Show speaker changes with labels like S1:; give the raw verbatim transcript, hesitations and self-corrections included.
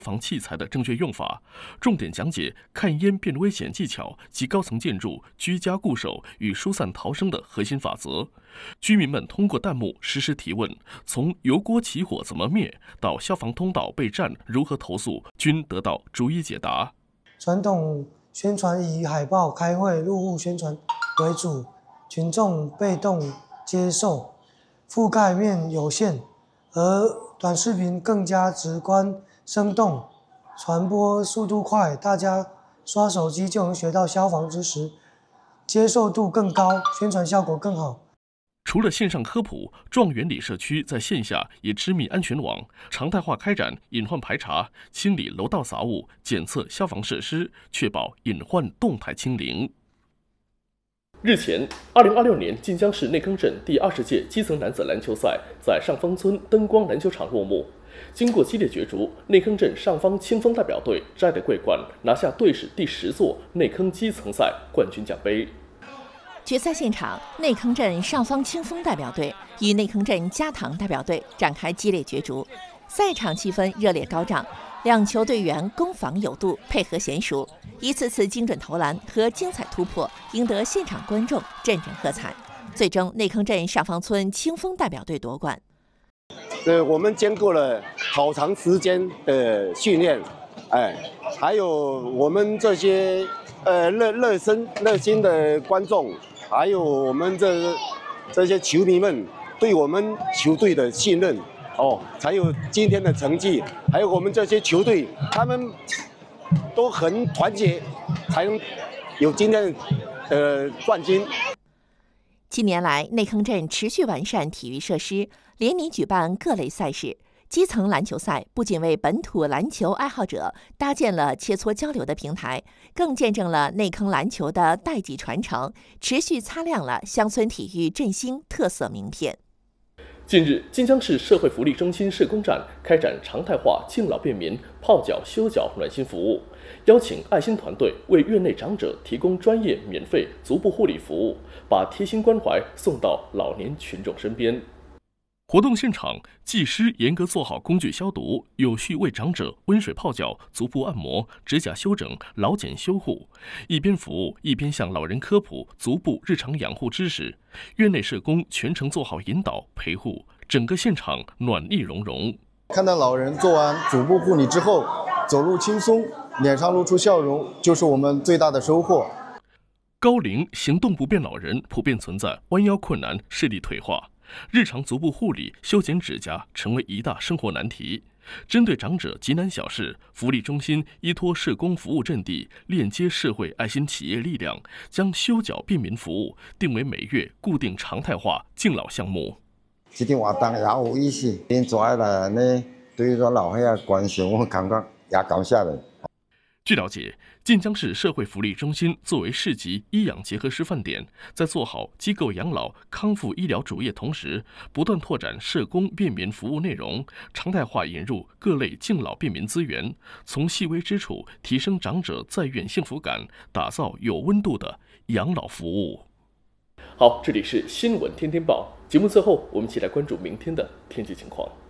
S1: 防器材的正确用法，重点讲解看烟辨危险技巧及高层建筑居家固守与疏散逃生的核心法则。居民们通过弹幕实时提问，从油锅起火怎么灭到消防通道被占如何投诉，均得到逐一解答。
S2: 传统宣传以海报、开会、入户宣传为主，群众被动接受，覆盖面有限，而短视频更加直观生动，传播速度快，大家刷手机就能学到消防知识，接受度更高，宣传效果更好。
S1: 除了线上科普，状元里社区在线下也织密安全网，常态化开展隐患排查，清理楼道杂物，检测消防设施，确保隐患动态清零。日前，二零二六年晋江市内坑镇第二十届基层男子篮球赛在上方村灯光篮球场落幕。经过激烈角逐，内坑镇上方清风代表队摘得桂冠，拿下队史第十座内坑基层赛冠军奖杯。
S3: 决赛现场，内坑镇上方清风代表队与内坑镇嘉塘代表队展开激烈角逐，赛场气氛热烈高涨，两球队员攻防有度，配合娴熟，一次次精准投篮和精彩突破赢得现场观众阵阵喝彩。最终，内坑镇上方村清风代表队夺冠。
S4: 呃，我们经过了好长时间的训练，哎，还有我们这些呃热热身热心的观众，还有我们这这些球迷们对我们球队的信任，哦，才有今天的成绩。还有我们这些球队，他们都很团结，才能有今天的呃冠军。
S3: 近年来，内坑镇持续完善体育设施，联名举办各类赛事。基层篮球赛不仅为本土篮球爱好者搭建了切磋交流的平台，更见证了内坑篮球的代际传承，持续擦亮了乡村体育振兴特色名片。
S1: 近日，晋江市社会福利中心社工站开展常态化敬老便民泡脚、修脚暖心服务，邀请爱心团队为院内长者提供专业免费足部护理服务，把贴心关怀送到老年群众身边。活动现场，技师严格做好工具消毒，有序为长者温水泡脚、足部按摩、指甲修整、老茧修护，一边服务一边向老人科普足部日常养护知识。院内社工全程做好引导陪护，整个现场暖意融融。
S5: 看到老人做完足部护理之后，走路轻松，脸上露出笑容，就是我们最大的收获。
S1: 高龄行动不便老人普遍存在弯腰困难、视力退化。日常足部护理、修剪指甲成为一大生活难题。针对长者急难小事，福利中心依托社工服务阵地，链接社会爱心企业力量，将修脚便民服务定为每月固定常态化敬老项目。
S6: 这点活动也有意思，连做下来呢，对于老岁仔关心，我感觉也感谢人。
S1: 据了解，晋江市社会福利中心作为市级医养结合示范点，在做好机构养老康复医疗主业同时，不断拓展社工便民服务内容，常态化引入各类敬老便民资源，从细微之处提升长者在院幸福感，打造有温度的养老服务。好，这里是新闻天天报，节目最后我们一起来关注明天的天气情况。